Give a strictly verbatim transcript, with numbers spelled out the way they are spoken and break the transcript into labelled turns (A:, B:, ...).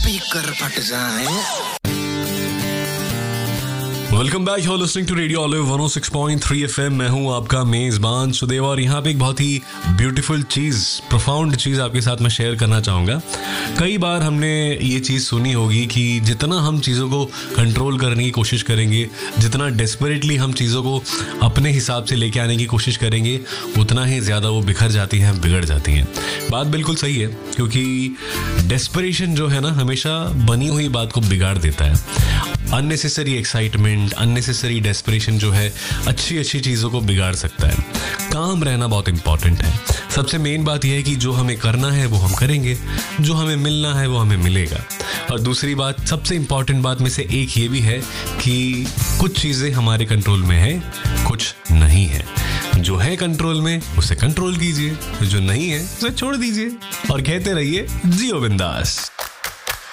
A: Speaker फट जाए।
B: Welcome back, you are listening to radio olive one O six point three FM. मैं हूं आपका मेजबान सुदेव और यहाँ पे एक बहुत ही ब्यूटीफुल चीज़, प्रोफाउंड चीज़ आपके साथ मैं शेयर करना चाहूँगा। कई बार हमने ये चीज़ सुनी होगी कि जितना हम चीज़ों को कंट्रोल करने की कोशिश करेंगे, जितना डेस्परेटली हम चीज़ों को अपने हिसाब से लेके आने की कोशिश करेंगे, उतना ही ज़्यादा वो बिखर जाती हैं, बिगड़ जाती हैं। बात बिल्कुल सही है, क्योंकि डेस्परेशन जो है ना, हमेशा बनी हुई बात को बिगाड़ देता है। अननेसेसरी एक्साइटमेंट, अननेसेसरी डेस्परेशन जो है अच्छी अच्छी चीज़ों को बिगाड़ सकता है। काम रहना बहुत इंपॉर्टेंट है। सबसे मेन बात यह है कि जो हमें करना है वो हम करेंगे, जो हमें मिलना है वो हमें मिलेगा। और दूसरी बात, सबसे इम्पॉर्टेंट बात में से एक ये भी है कि कुछ चीज़ें हमारे कंट्रोल में है, कुछ नहीं है। जो है कंट्रोल में उसे कंट्रोल कीजिए, जो नहीं है उसे छोड़ दीजिए और कहते रहिए जियो बिंदास।